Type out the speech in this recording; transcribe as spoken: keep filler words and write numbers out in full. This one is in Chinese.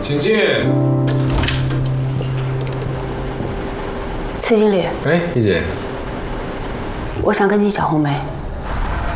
请进。 崔经理， 哎，丽姐， 我想跟你讲红梅。